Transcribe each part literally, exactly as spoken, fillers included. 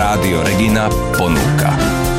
Rádio Regina ponúka.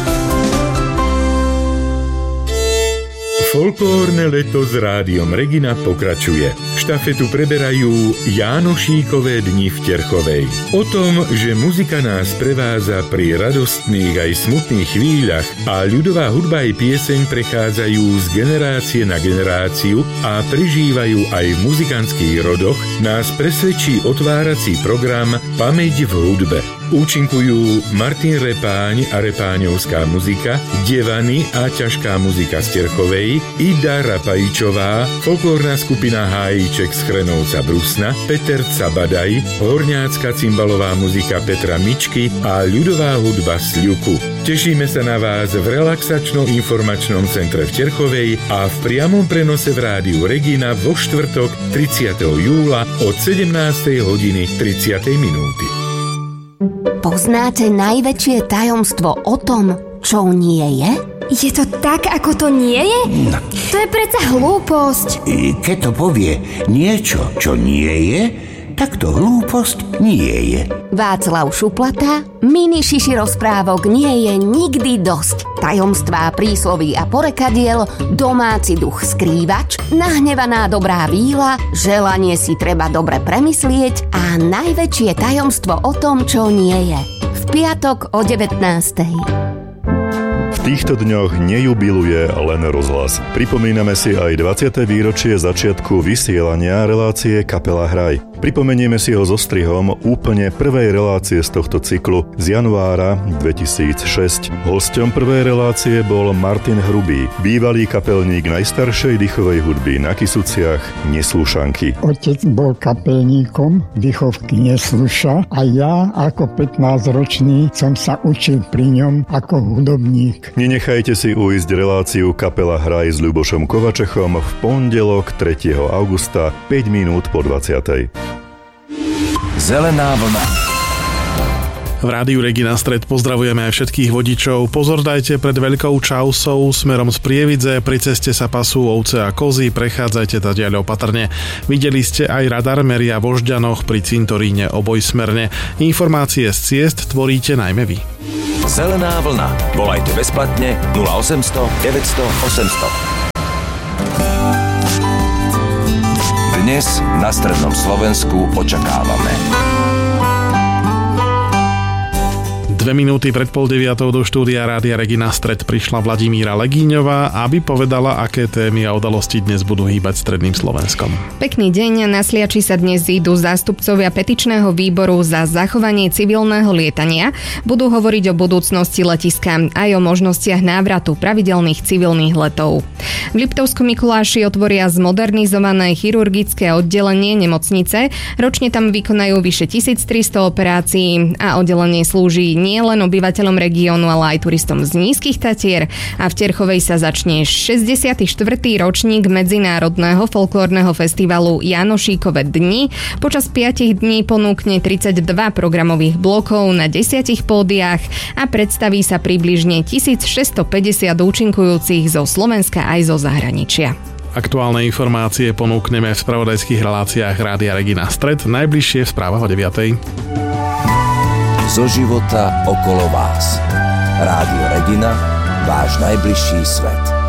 Folklórne leto s Rádiom Regina pokračuje. Štafetu preberajú Jánošíkové dni v Terchovej. O tom, že muzika nás prevádza pri radostných aj smutných chvíľach a ľudová hudba aj pieseň prechádzajú z generácie na generáciu a prežívajú aj v muzikantských rodoch, nás presvedčí otvárací program Pamäť v hudbe. Účinkujú Martin Repáň a repáňovská muzika, Devany a ťažká muzika z Terchovej, Ida Rapajčová, folklórna skupina Hájíček z Chrenovca Brusna, Peter Cabadaj, horňácka cymbalová muzika Petra Mičky a ľudová hudba z Ľuku. Tešíme sa na vás v relaxačno-informačnom centre v Terchovej a v priamom prenose v Rádiu Regina vo štvrtok tridsiateho júla od sedemnástej hodiny tridsať minúty. Poznáte najväčšie tajomstvo o tom, čo nie je? Je to tak, ako to nie je? No. To je predsa hlúposť. Keď to povie niečo, čo nie je, tak to hlúposť nie je. Václav Šuplata, mini šiši rozprávok nie je nikdy dosť. Tajomstvá, prísloví a porekadiel, domáci duch skrývač, nahnevaná dobrá víla, želanie si treba dobre premyslieť a najväčšie tajomstvo o tom, čo nie je. V piatok o devätnástej. V týchto dňoch nejubiluje len rozhlas. Pripomíname si aj dvadsiate výročie začiatku vysielania relácie Kapela Hraj. Pripomenieme si ho so strihom úplne prvej relácie z tohto cyklu z januára dvetisícšesť. Hosťom prvej relácie bol Martin Hrubý, bývalý kapelník najstaršej dýchovej hudby na Kysuciach Neslúšanky. Otec bol kapelníkom dýchovky Nesluša a ja ako pätnásťročný som sa učil pri ňom ako hudobník. Nenechajte si ujsť reláciu Kapela Hraj s Ľubošom Kovačechom v pondelok tretieho augusta päť minút po dvadsiatej. Zelená vlna. V Rádiu Regina Stred pozdravujeme aj všetkých vodičov. Pozor dajte pred Veľkou Čausou smerom z Prievidze. Pri ceste sa pasú ovce a kozy, prechádzajte tadiaľ opatrne. Videli ste aj radar meria vo Žďanoch pri cintoríne obojsmerne. Informácie z ciest tvoríte najmä vy. Zelená vlna. Volajte bezplatne nula osemsto deväťsto osemsto. Dnes na strednom Slovensku očakávame. Dve minúty pred pol deviatou do štúdia Rádia Regina Stred prišla Vladimíra Legíňová, aby povedala, aké témy a udalosti dnes budú hýbať stredným Slovenskom. Pekný deň. Na Sliači sa dnes zídu zástupcovia petičného výboru za zachovanie civilného lietania. Budú hovoriť o budúcnosti letiska aj o možnostiach návratu pravidelných civilných letov. V Liptovskom Mikuláši otvoria zmodernizované chirurgické oddelenie nemocnice. Ročne tam vykonajú vyše tisíctristo operácií a oddelenie slúži nie len obyvateľom regiónu, ale aj turistom z nízkych Tatier a v Terchovej sa začne šesťdesiaty štvrtý ročník medzinárodného folklórneho festivalu Jánošíkove dni. Počas piatich dní ponúkne tridsaťdva programových blokov na desiatich pódiách a predstaví sa približne tisícšesťstopäťdesiat účinkujúcich zo Slovenska aj zo zahraničia. Aktuálne informácie ponúkneme v spravodajských reláciách Rádia Regina Stred, najbližšie v správach o deviatej. Zo života okolo vás. Rádio Regina, váš najbližší svet.